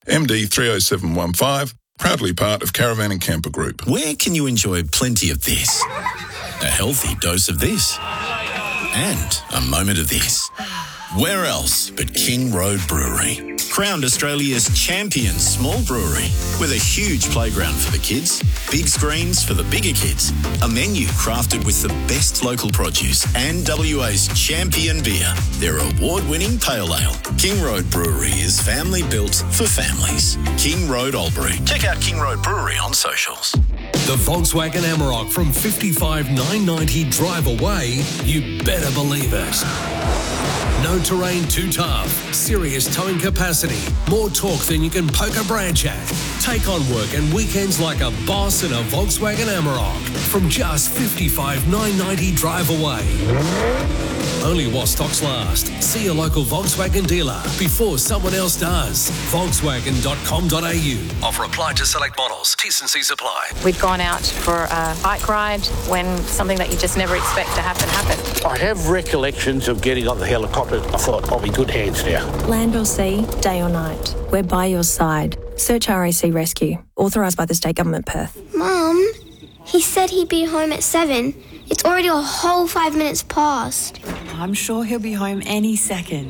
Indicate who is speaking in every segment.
Speaker 1: MD 30715, proudly part of Caravan and Camper Group.
Speaker 2: Where can you enjoy plenty of this? A healthy dose of this? And a moment of this? Where else but King Road Brewery? Crowned Australia's champion small brewery with a huge playground for the kids, big screens for the bigger kids, a menu crafted with the best local produce and WA's champion beer, their award-winning pale ale. King Road Brewery is family built for families. King Road Albury. Check out King Road Brewery on socials.
Speaker 3: The Volkswagen Amarok from 55,990 drive away, you better believe it. No terrain too tough, serious towing capacity, more torque than you can poke a branch at. Take on work and weekends like a boss in a Volkswagen Amarok from just 55,990 drive away. Only while stocks last. See your local Volkswagen dealer before someone else does. Volkswagen.com.au. Offer applied to select models. T&Cs apply.
Speaker 4: We'd gone out for a bike ride when something that you just never expect to happen happened.
Speaker 5: I have recollections of getting on the helicopter. I thought, I'll be good hands now.
Speaker 6: Land or sea, day or night, we're by your side. Search RAC Rescue, authorised by the State Government Perth.
Speaker 7: Mum, he said he'd be home at 7. It's already a whole 5 minutes past.
Speaker 8: I'm sure he'll be home any second.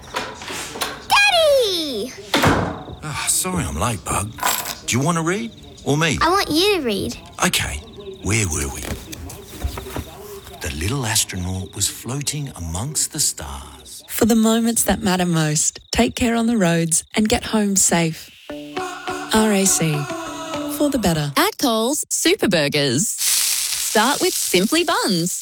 Speaker 7: Daddy!
Speaker 2: Oh, sorry I'm late, Bug. Do you want to read or me?
Speaker 7: I want you to read.
Speaker 2: Okay, where were we? The little astronaut was floating amongst the stars.
Speaker 9: For the moments that matter most, take care on the roads and get home safe. RAC. For the better.
Speaker 10: At Coles, Super Burgers. Start with Simply Buns.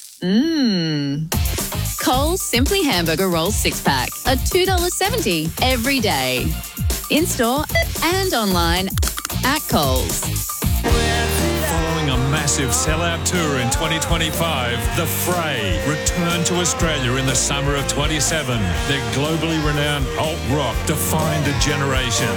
Speaker 10: Coles Simply Hamburger Rolls 6-pack are $2.70 every day. In-store and online at Coles.
Speaker 11: Following a massive sellout tour in 2025, The Fray return to Australia in the summer of 27. Their globally renowned alt rock defined a generation.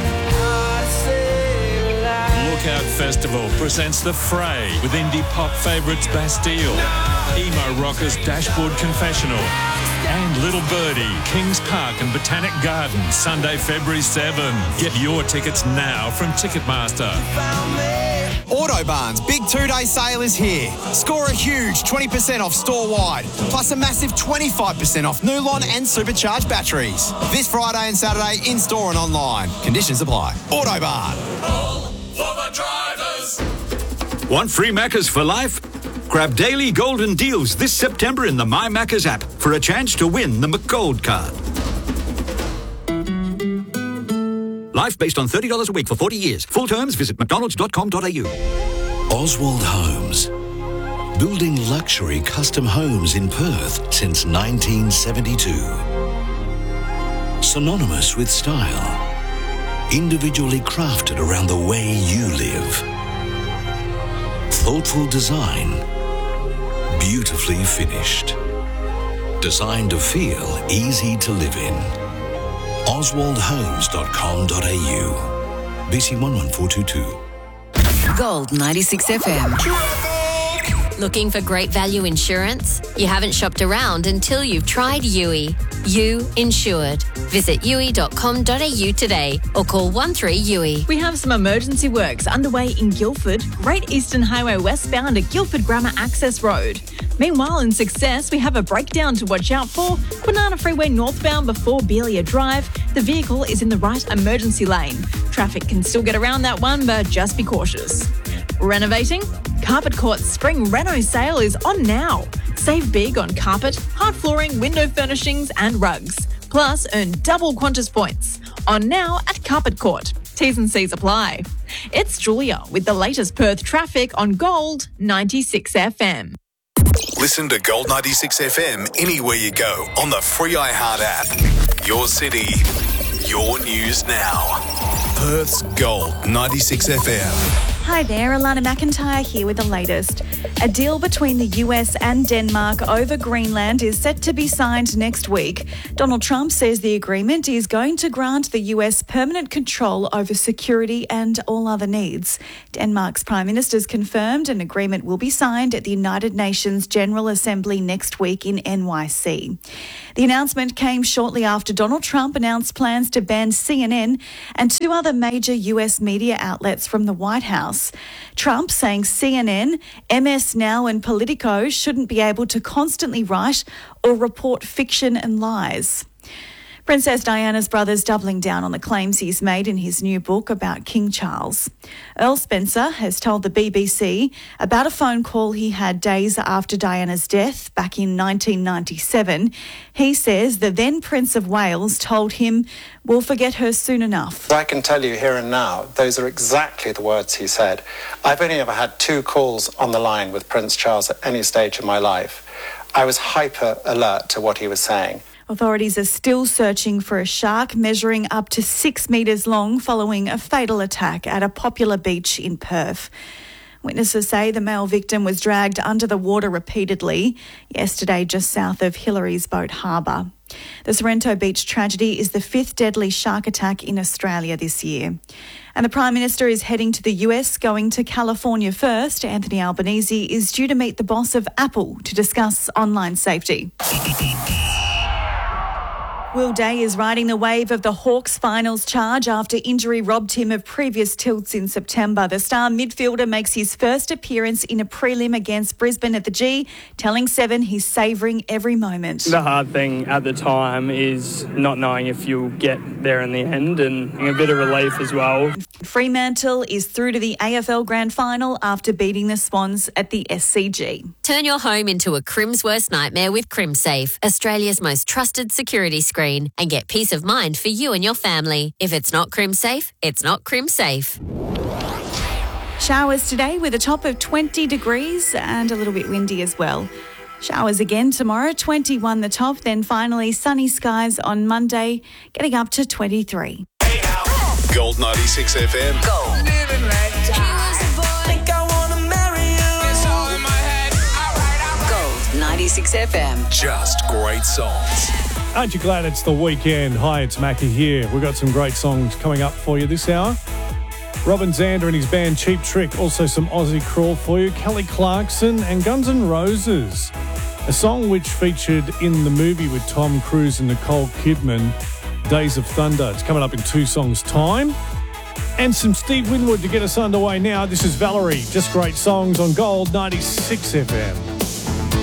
Speaker 11: Lookout Festival presents The Fray with indie pop favourites Bastille, emo rockers Dashboard Confessional, and Little Birdie, Kings Park and Botanic Gardens, Sunday, February 7. Get your tickets now from Ticketmaster.
Speaker 12: Autobarn's big 2-day sale is here. Score a huge 20% off store-wide, plus a massive 25% off Nulon and supercharged batteries. This Friday and Saturday in-store and online. Conditions apply. Autobarn.
Speaker 13: For the drivers.
Speaker 14: Want free Maccas for life? Grab daily golden deals this September in the My Maccas app for a chance to win the McGold card. Life based on $30 a week for 40 years. Full terms, visit mcdonalds.com.au.
Speaker 15: Oswald Homes. Building luxury custom homes in Perth since 1972. Synonymous with style. Individually crafted around the way you live. Thoughtful design. Beautifully finished. Designed to feel easy to live in. oswaldhomes.com.au. BC 11422.
Speaker 16: Gold 96 FM. Looking for great value insurance? You haven't shopped around until you've tried Yui. You Insured. Visit yui.com.au today or call 13-YUI.
Speaker 17: We have some emergency works underway in Guildford, Great Eastern Highway westbound at Guildford Grammar Access Road. Meanwhile, in Success, we have a breakdown to watch out for. Banana Freeway northbound before Belia Drive. The vehicle is in the right emergency lane. Traffic can still get around that one, but just be cautious. Renovating? Carpet Court's spring reno sale is on now. Save big on carpet, hard flooring, window furnishings and rugs. Plus, earn double Qantas points. On now at Carpet Court. T's and C's apply. It's Julia with the latest Perth traffic on Gold 96 FM.
Speaker 18: Listen to Gold 96 FM anywhere you go on the free iHeart app. Your city, your news now. Perth's Gold 96 FM.
Speaker 19: Hi there, Alana McIntyre here with the latest. A deal between the US and Denmark over Greenland is set to be signed next week. Donald Trump says the agreement is going to grant the US permanent control over security and all other needs. Denmark's Prime Minister's confirmed an agreement will be signed at the United Nations General Assembly next week in NYC. The announcement came shortly after Donald Trump announced plans to ban CNN and two other major US media outlets from the White House. Trump saying CNN, MS Now and Politico shouldn't be able to constantly write or report fiction and lies. Princess Diana's brother's doubling down on the claims he's made in his new book about King Charles. Earl Spencer has told the BBC about a phone call he had days after Diana's death back in 1997. He says the then Prince of Wales told him, "We'll forget her soon enough."
Speaker 20: I can tell you here and now, those are exactly the words he said. I've only ever had 2 calls on the line with Prince Charles at any stage of my life. I was hyper alert to what he was saying.
Speaker 19: Authorities are still searching for a shark measuring up to 6 metres long following a fatal attack at a popular beach in Perth. Witnesses say the male victim was dragged under the water repeatedly yesterday just south of Hillary's Boat Harbour. The Sorrento Beach tragedy is the 5th deadly shark attack in Australia this year. And the Prime Minister is heading to the US, going to California first. Anthony Albanese is due to meet the boss of Apple to discuss online safety. Will Day is riding the wave of the Hawks finals charge after injury robbed him of previous tilts in September. The star midfielder makes his first appearance in a prelim against Brisbane at the G, telling Seven he's savouring every moment.
Speaker 21: The hard thing at the time is not knowing if you'll get there in the end, and a bit of relief as well.
Speaker 19: Fremantle is through to the AFL Grand Final after beating the Swans at the SCG.
Speaker 16: Turn your home into a Crim's worst nightmare with CrimSafe, Australia's most trusted security screen, and get peace of mind for you and your family. If it's not CrimSafe, it's not CrimSafe.
Speaker 19: Showers today with a top of 20 degrees and a little bit windy as well. Showers again tomorrow, 21 the top, then finally sunny skies on Monday, getting up to 23.
Speaker 18: Gold 96 FM.
Speaker 13: Gold. Living like think I wanna marry you. It's all in my head.
Speaker 8: Gold 96 FM.
Speaker 18: Just great songs.
Speaker 22: Aren't you glad it's the weekend? Hi, it's Mackie here. We've got some great songs coming up for you this hour. Robin Zander and his band Cheap Trick, also some Aussie crawl for you. Kelly Clarkson and Guns N' Roses. A song which featured in the movie with Tom Cruise and Nicole Kidman, Days of Thunder. It's coming up in 2 songs' time. And some Steve Winwood to get us underway now. This is Valerie. Just great songs on Gold 96 FM.